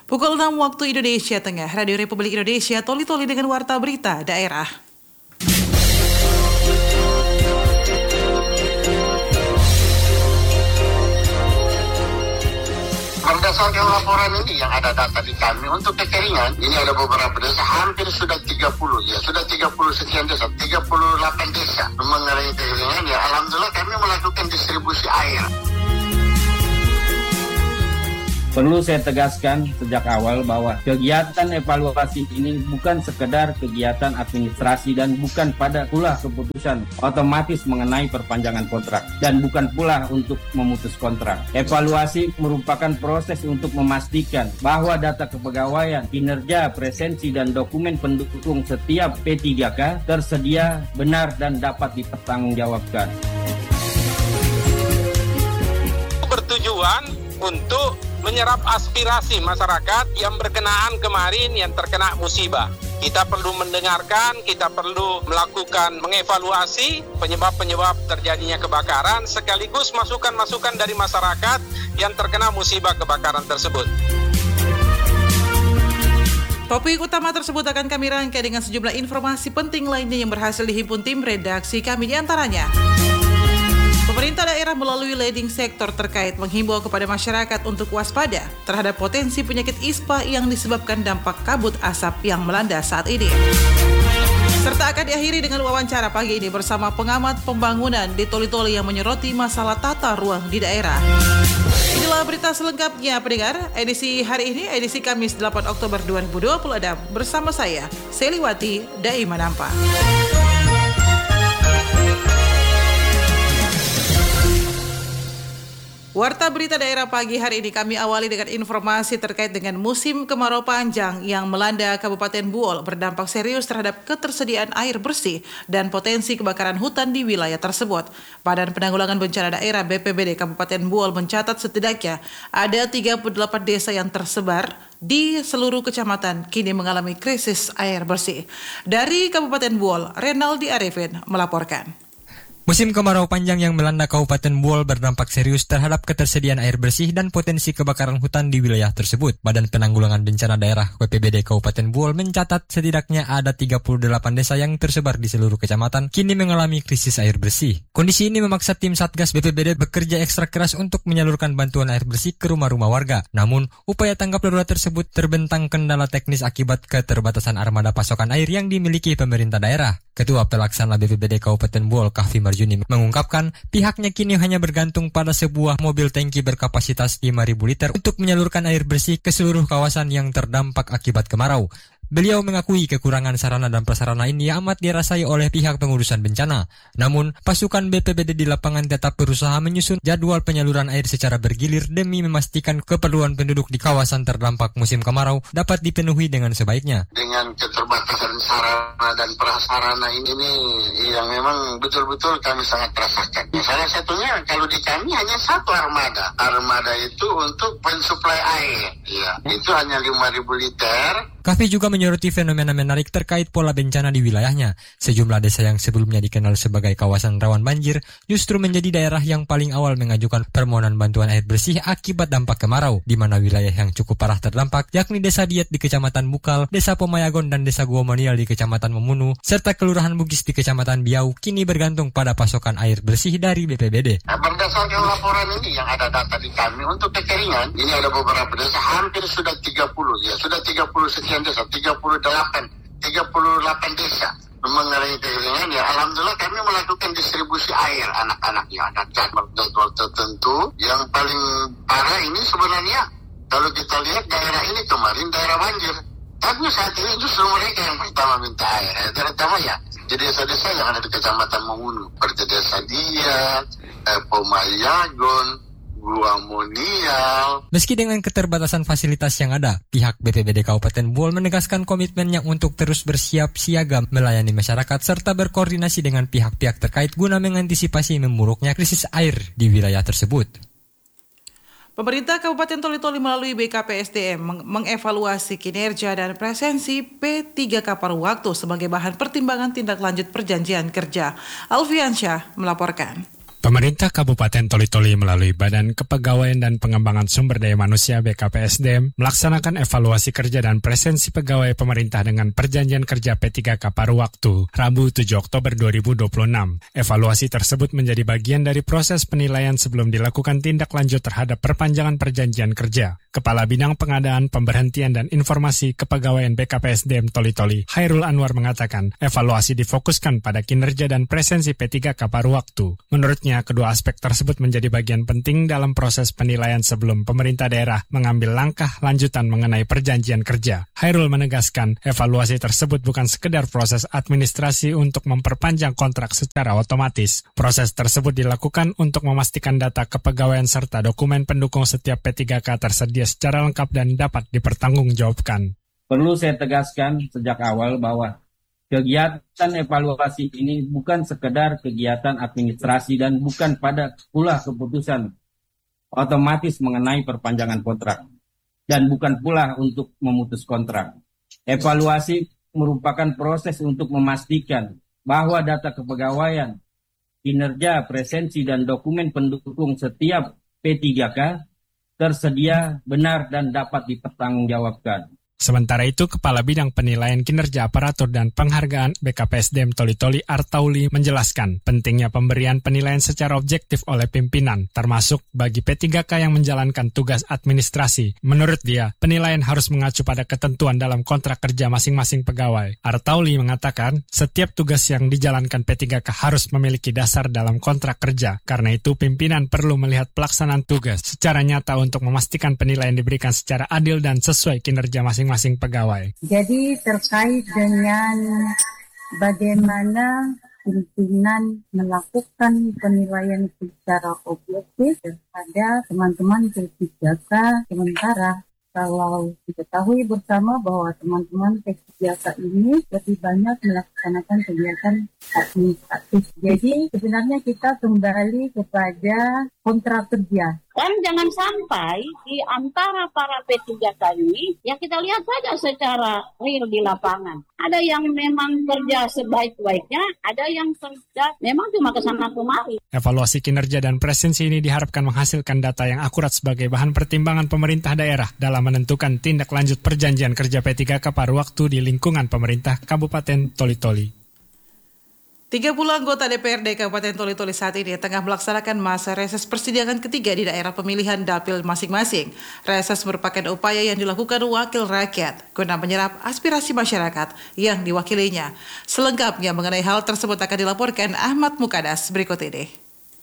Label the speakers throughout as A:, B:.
A: Pukul 6 waktu Indonesia Tengah, Radio Republik Indonesia toli-toli dengan warta berita daerah.
B: Berdasarkan laporan ini yang ada data di kami untuk kekeringan, ini ada beberapa desa hampir sudah 30 ya, sudah 30 sekian desa, 38 desa mengalami kekeringan ya. Alhamdulillah kami melakukan distribusi air.
C: Perlu saya tegaskan sejak awal bahwa kegiatan evaluasi ini bukan sekedar kegiatan administrasi dan bukan pada pula keputusan otomatis mengenai perpanjangan kontrak dan bukan pula untuk memutus kontrak. Evaluasi merupakan proses untuk memastikan bahwa data kepegawaian, kinerja, presensi dan dokumen pendukung setiap P3K tersedia, benar dan dapat dipertanggungjawabkan.
D: Bertujuan untuk menyerap aspirasi masyarakat yang berkenaan kemarin yang terkena musibah. Kita perlu mendengarkan, kita perlu melakukan mengevaluasi penyebab-penyebab terjadinya kebakaran sekaligus masukan-masukan dari masyarakat yang terkena musibah kebakaran tersebut.
A: Topik utama tersebut akan kami rangkai dengan sejumlah informasi penting lainnya yang berhasil dihimpun tim redaksi kami, di antaranya pemerintah daerah melalui leading sektor terkait menghimbau kepada masyarakat untuk waspada terhadap potensi penyakit ISPA yang disebabkan dampak kabut asap yang melanda saat ini. Serta akan diakhiri dengan wawancara pagi ini bersama pengamat pembangunan di Toli-Toli yang menyoroti masalah tata ruang di daerah. Inilah berita selengkapnya pendengar, edisi hari ini, edisi Kamis 8 Oktober 2020 bersama saya, Seliwati Daimanampa. Warta berita daerah pagi hari ini kami awali dengan informasi terkait dengan musim kemarau panjang yang melanda Kabupaten Buol berdampak serius terhadap ketersediaan air bersih dan potensi kebakaran hutan di wilayah tersebut. Badan Penanggulangan Bencana Daerah BPBD Kabupaten Buol mencatat setidaknya ada 38 desa yang tersebar di seluruh kecamatan kini mengalami krisis air bersih. Dari Kabupaten Buol, Renaldi Arifin melaporkan.
E: Musim kemarau panjang yang melanda Kabupaten Buol berdampak serius terhadap ketersediaan air bersih dan potensi kebakaran hutan di wilayah tersebut. Badan Penanggulangan Bencana Daerah BPBD Kabupaten Buol mencatat setidaknya ada 38 desa yang tersebar di seluruh kecamatan kini mengalami krisis air bersih. Kondisi ini memaksa tim Satgas BPBD bekerja ekstra keras untuk menyalurkan bantuan air bersih ke rumah-rumah warga. Namun, upaya tanggap darurat tersebut terbentang kendala teknis akibat keterbatasan armada pasokan air yang dimiliki pemerintah daerah. Ketua Pelaksana BPBD Kabupaten Buol, Kahfi Marjuni, mengungkapkan pihaknya kini hanya bergantung pada sebuah mobil tangki berkapasitas 5.000 liter untuk menyalurkan air bersih ke seluruh kawasan yang terdampak akibat kemarau. Beliau mengakui kekurangan sarana dan prasarana ini amat dirasai oleh pihak pengurusan bencana. Namun, pasukan BPBD di lapangan tetap berusaha menyusun jadwal penyaluran air secara bergilir demi memastikan keperluan penduduk di kawasan terdampak musim kemarau dapat dipenuhi dengan sebaiknya.
B: Dengan keterbatasan sarana dan prasarana ini yang memang betul-betul kami sangat rasakan. Salah satunya kalau di kami hanya satu armada. Armada itu untuk pensuplai air. Ya, itu hanya 5.000 liter.
E: Kahfi juga menyoroti fenomena menarik terkait pola bencana di wilayahnya. Sejumlah desa yang sebelumnya dikenal sebagai kawasan rawan banjir justru menjadi daerah yang paling awal mengajukan permohonan bantuan air bersih akibat dampak kemarau, di mana wilayah yang cukup parah terdampak yakni Desa Diet di Kecamatan Bukal, Desa Pomayagon dan Desa Guomonial di Kecamatan Memunu, serta Kelurahan Bugis di Kecamatan Biau kini bergantung pada pasokan air bersih dari BPBD.
B: Berdasarkan laporan ini yang ada data di kami untuk kekeringan, ini ada beberapa desa hampir sudah 30 ya, sudah 30 sekian desa, 38 desa mengalami kekeringan ya. Alhamdulillah kami melakukan distribusi air anak-anak yang ada jadwal tertentu. Yang paling parah ini sebenarnya kalau kita lihat daerah ini kemarin daerah banjir, tapi saat ini justru mereka yang pertama minta air, terutama ya di desa-desa yang ada di Kecamatan Memunu, seperti Desa Diat, Pomayagon, Guomonial.
E: Meski dengan keterbatasan fasilitas yang ada, pihak BPBD Kabupaten Buol menegaskan komitmennya untuk terus bersiap siaga melayani masyarakat serta berkoordinasi dengan pihak-pihak terkait guna mengantisipasi memburuknya krisis air di wilayah tersebut.
A: Pemerintah Kabupaten Toli-Toli melalui BKPSDM mengevaluasi kinerja dan presensi P3K paruh waktu sebagai bahan pertimbangan tindak lanjut perjanjian kerja. Alfiansyah melaporkan.
F: Pemerintah Kabupaten Toli-Toli melalui Badan Kepegawaian dan Pengembangan Sumber Daya Manusia BKPSDM melaksanakan evaluasi kerja dan presensi pegawai pemerintah dengan Perjanjian Kerja P3K paruh waktu, Rabu 7 Oktober 2026. Evaluasi tersebut menjadi bagian dari proses penilaian sebelum dilakukan tindak lanjut terhadap perpanjangan perjanjian kerja. Kepala Bidang Pengadaan, Pemberhentian dan Informasi Kepegawaian BKPSDM Toli-Toli, Hairul Anwar mengatakan, evaluasi difokuskan pada kinerja dan presensi P3K paruh waktu. Menurutnya, kedua aspek tersebut menjadi bagian penting dalam proses penilaian sebelum pemerintah daerah mengambil langkah lanjutan mengenai perjanjian kerja. Hairul menegaskan, evaluasi tersebut bukan sekedar proses administrasi untuk memperpanjang kontrak secara otomatis. Proses tersebut dilakukan untuk memastikan data kepegawaian serta dokumen pendukung setiap P3K tersedia secara lengkap dan dapat dipertanggungjawabkan.
C: Perlu saya tegaskan sejak awal bahwa kegiatan evaluasi ini bukan sekedar kegiatan administrasi dan bukan pada pula keputusan otomatis mengenai perpanjangan kontrak dan bukan pula untuk memutus kontrak. Evaluasi merupakan proses untuk memastikan bahwa data kepegawaian, kinerja, presensi, dan dokumen pendukung setiap P3K tersedia benar dan dapat dipertanggungjawabkan.
F: Sementara itu, Kepala Bidang Penilaian Kinerja Aparatur dan Penghargaan BKPSDM Toli-Toli Artauli menjelaskan pentingnya pemberian penilaian secara objektif oleh pimpinan, termasuk bagi P3K yang menjalankan tugas administrasi. Menurut dia, penilaian harus mengacu pada ketentuan dalam kontrak kerja masing-masing pegawai. Artauli mengatakan, setiap tugas yang dijalankan P3K harus memiliki dasar dalam kontrak kerja. Karena itu, pimpinan perlu melihat pelaksanaan tugas secara nyata untuk memastikan penilaian diberikan secara adil dan sesuai kinerja masing-masing pegawai.
G: Jadi terkait dengan bagaimana pimpinan melakukan penilaian secara objektif terhadap teman-teman P3K, sementara kalau diketahui bersama bahwa teman-teman P3K ini lebih banyak melaksanakan kegiatan administratif. Jadi sebenarnya kita kembali kepada kontrak kerja.
H: Kan jangan sampai di antara para P3K ini, ya kita lihat saja secara real di lapangan. Ada yang memang kerja sebaik-baiknya, ada yang kerja memang cuma kesana kemari.
F: Evaluasi kinerja dan presensi ini diharapkan menghasilkan data yang akurat sebagai bahan pertimbangan pemerintah daerah dalam menentukan tindak lanjut perjanjian kerja P3K paruh waktu di lingkungan pemerintah Kabupaten Toli-Toli.
A: 30 anggota DPRD Kabupaten Toli-Toli saat ini tengah melaksanakan masa reses persidangan ketiga di daerah pemilihan dapil masing-masing. Reses merupakan upaya yang dilakukan wakil rakyat guna menyerap aspirasi masyarakat yang diwakilinya. Selengkapnya mengenai hal tersebut akan dilaporkan Ahmad Mukadas berikut ini.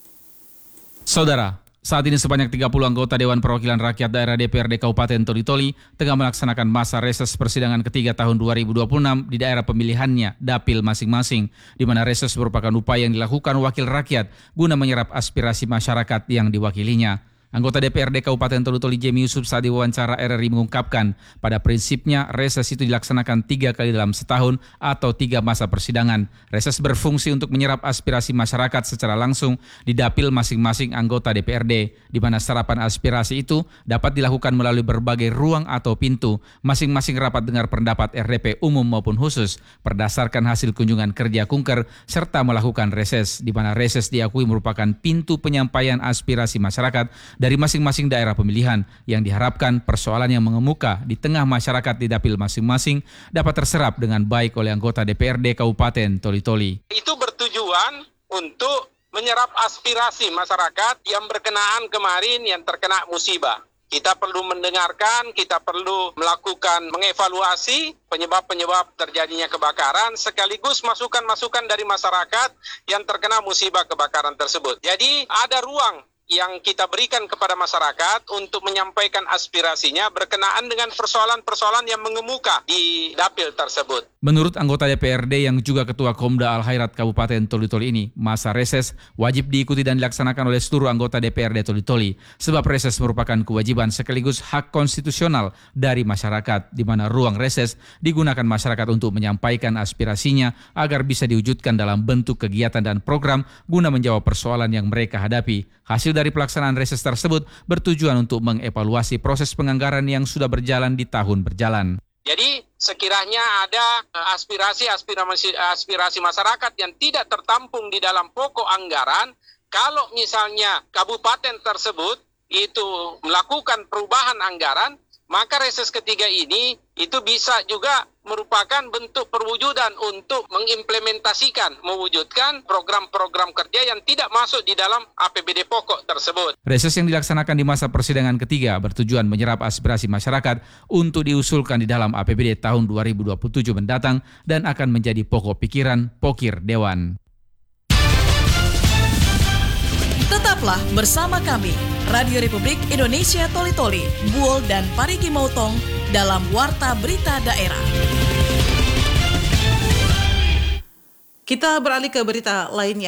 I: Saudara, saat ini sebanyak 30 anggota Dewan Perwakilan Rakyat Daerah DPRD Kabupaten Toli-Toli tengah melaksanakan masa reses persidangan ketiga tahun 2026 di daerah pemilihannya dapil masing-masing, di mana reses merupakan upaya yang dilakukan wakil rakyat guna menyerap aspirasi masyarakat yang diwakilinya. Anggota DPRD Kabupaten Toli-Toli Jemi Yusuf saat diwawancara RRI mengungkapkan pada prinsipnya reses itu dilaksanakan 3 kali dalam setahun atau 3 masa persidangan. Reses berfungsi untuk menyerap aspirasi masyarakat secara langsung di dapil masing-masing anggota DPRD, di mana serapan aspirasi itu dapat dilakukan melalui berbagai ruang atau pintu. Masing-masing rapat dengar pendapat RDP umum maupun khusus berdasarkan hasil kunjungan kerja kunker serta melakukan reses, di mana reses diakui merupakan pintu penyampaian aspirasi masyarakat dari masing-masing daerah pemilihan yang diharapkan persoalan yang mengemuka di tengah masyarakat di dapil masing-masing dapat terserap dengan baik oleh anggota DPRD Kabupaten Toli-Toli.
D: Itu bertujuan untuk menyerap aspirasi masyarakat yang berkenaan kemarin yang terkena musibah. Kita perlu mendengarkan, kita perlu melakukan mengevaluasi penyebab-penyebab terjadinya kebakaran sekaligus masukan-masukan dari masyarakat yang terkena musibah kebakaran tersebut. Jadi ada ruang yang kita berikan kepada masyarakat untuk menyampaikan aspirasinya berkenaan dengan persoalan-persoalan yang mengemuka di dapil tersebut.
I: Menurut anggota DPRD yang juga Ketua Komda Al-Khairat Kabupaten Toli-Toli ini, masa reses wajib diikuti dan dilaksanakan oleh seluruh anggota DPRD Toli-Toli, sebab reses merupakan kewajiban sekaligus hak konstitusional dari masyarakat, di mana ruang reses digunakan masyarakat untuk menyampaikan aspirasinya agar bisa diwujudkan dalam bentuk kegiatan dan program guna menjawab persoalan yang mereka hadapi. Hasil dari pelaksanaan reses tersebut bertujuan untuk mengevaluasi proses penganggaran yang sudah berjalan di tahun berjalan.
D: Jadi sekiranya ada aspirasi masyarakat yang tidak tertampung di dalam pokok anggaran, Kalau misalnya kabupaten tersebut itu melakukan perubahan anggaran, maka reses ketiga ini itu bisa juga merupakan bentuk perwujudan untuk mewujudkan program-program kerja yang tidak masuk di dalam APBD pokok tersebut.
I: Reses yang dilaksanakan di masa persidangan ketiga bertujuan menyerap aspirasi masyarakat untuk diusulkan di dalam APBD tahun 2027 mendatang dan akan menjadi pokok pikiran Pokir Dewan.
J: Tetaplah bersama kami, Radio Republik Indonesia Toli-Toli, Buol dan Parigi Mautong dalam Warta Berita Daerah.
A: Kita beralih ke berita lainnya.